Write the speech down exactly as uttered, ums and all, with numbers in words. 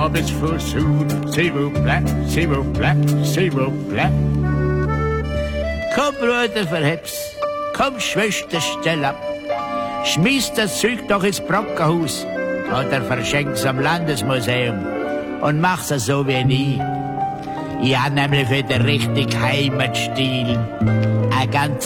Abends versucht, s'il vous plaît, s'il vous plaît, s'il vous plaît. Komm, Bruder, verheb's. Komm, Schwester, stell ab. Schmiss das Zeug doch ins Brockenhaus oder verschenk's am Landesmuseum und mach's so wie ich. Ich hab nämlich wieder richtig Heimatstil. Ein ganz